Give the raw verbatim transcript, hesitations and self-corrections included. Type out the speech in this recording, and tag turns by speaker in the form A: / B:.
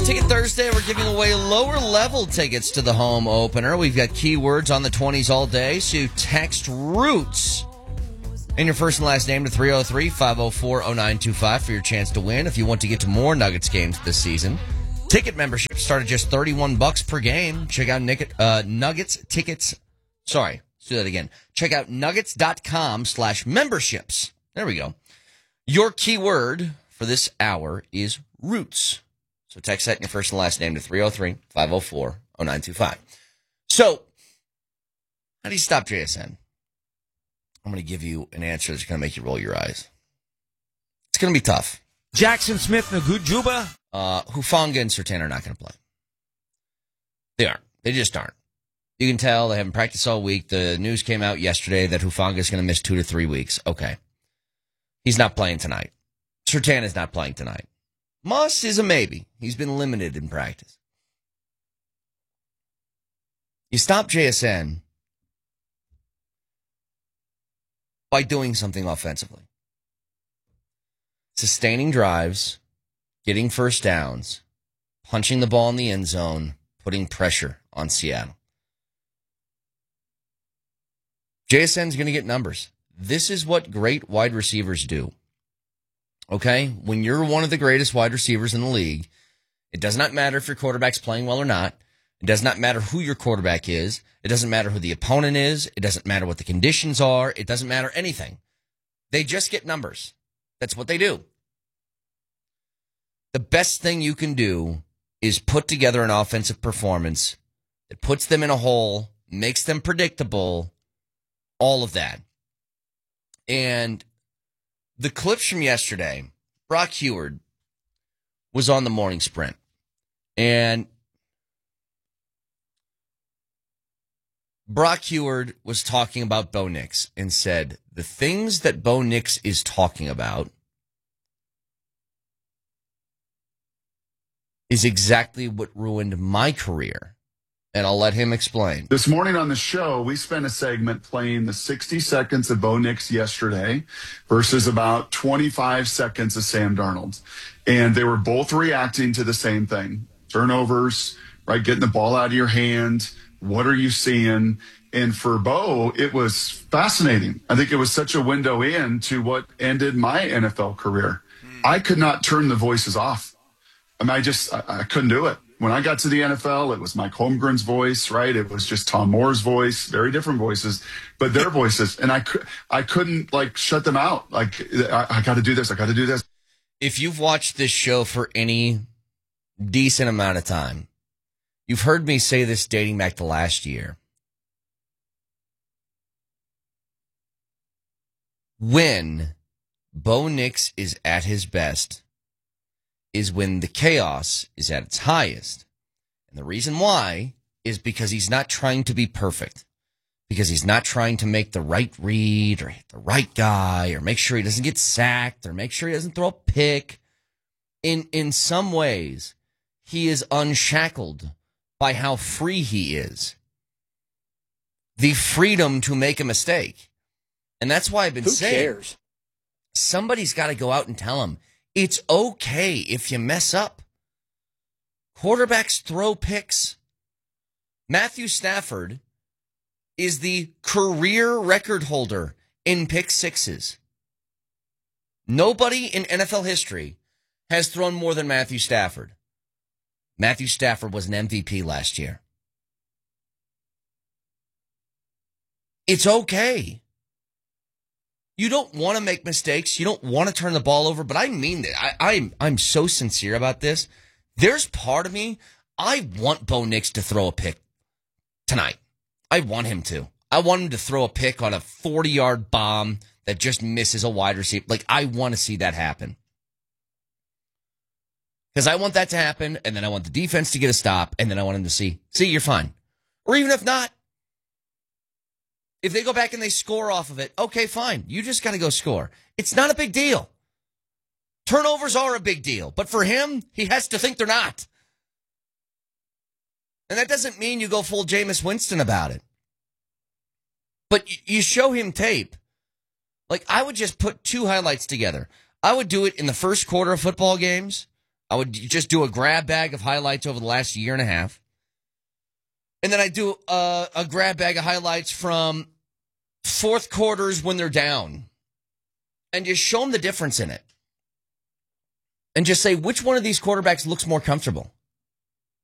A: It's Ticket Thursday. We're giving away lower level tickets to the home opener. We've got keywords on the twenties all day, so you text Roots and your first and last name to three oh three, five oh four, oh nine two five for your chance to win. If you want to get to more Nuggets games this season, ticket membership start at just thirty-one bucks per game. Check out Nick, uh, Nuggets tickets. Sorry, let's do that again. Check out nuggets.com slash memberships. There we go. Your keyword for this hour is Roots. So text that in your first and last name to three oh three, five oh four, oh nine two five. So, how do you stop J S N? I'm going to give you an answer that's going to make you roll your eyes. It's going to be tough.
B: Jackson Smith, Nagujuba.
A: Uh, Hufanga and Surtain are not going to play. They aren't. They just aren't. You can tell they haven't practiced all week. The news came out yesterday that Hufanga is going to miss two to three weeks. Okay. He's not playing tonight. Surtain is not playing tonight. Moss is a maybe. He's been limited in practice. You stop J S N by doing something offensively. Sustaining drives, getting first downs, punching the ball in the end zone, putting pressure on Seattle. J S N's going to get numbers. This is what great wide receivers do. Okay? When you're one of the greatest wide receivers in the league, it does not matter if your quarterback's playing well or not. It does not matter who your quarterback is. It doesn't matter who the opponent is. It doesn't matter what the conditions are. It doesn't matter anything. They just get numbers. That's what they do. The best thing you can do is put together an offensive performance that puts them in a hole, makes them predictable, all of that. And the clips from yesterday, Brock Huard was on the morning sprint. And Brock Huard was talking about Bo Nix and said, the things that Bo Nix is talking about is exactly what ruined my career. And I'll let him explain.
C: This morning on the show, we spent a segment playing the sixty seconds of Bo Nix yesterday versus about twenty-five seconds of Sam Darnold. And they were both reacting to the same thing. Turnovers, right? Getting the ball out of your hand. What are you seeing? And for Bo, it was fascinating. I think it was such a window in to what ended my N F L career. Mm. I could not turn the voices off. I mean, I just, I, I couldn't do it. When I got to the N F L, it was Mike Holmgren's voice, right? It was just Tom Moore's voice, very different voices, but their voices. And I, I couldn't, like, shut them out. Like, I, I got to do this. I got to do this.
A: If you've watched this show for any decent amount of time, you've heard me say this dating back to last year. When Bo Nix is at his best is when the chaos is at its highest. And the reason why is because he's not trying to be perfect. Because he's not trying to make the right read or hit the right guy or make sure he doesn't get sacked or make sure he doesn't throw a pick. In, in some ways, he is unshackled by how free he is. The freedom to make a mistake. And that's why I've been
D: Who
A: saying,
D: cares?
A: Somebody's got to go out and tell him, it's okay if you mess up. Quarterbacks throw picks. Matthew Stafford is the career record holder in pick sixes. Nobody in N F L history has thrown more than Matthew Stafford. Matthew Stafford was an M V P last year. It's okay. You don't want to make mistakes. You don't want to turn the ball over, but I mean that. I, I'm, I'm so sincere about this. There's part of me, I want Bo Nix to throw a pick tonight. I want him to. I want him to throw a pick on a forty-yard bomb that just misses a wide receiver. Like, I want to see that happen. Because I want that to happen, and then I want the defense to get a stop, and then I want him to see, see, you're fine. Or even if not, if they go back and they score off of it, okay, fine. You just got to go score. It's not a big deal. Turnovers are a big deal. But for him, he has to think they're not. And that doesn't mean you go full Jameis Winston about it. But you show him tape. Like, I would just put two highlights together. I would do it in the first quarter of football games. I would just do a grab bag of highlights over the last year and a half. And then I do a, a grab bag of highlights from fourth quarters when they're down. And just show them the difference in it. And just say, which one of these quarterbacks looks more comfortable?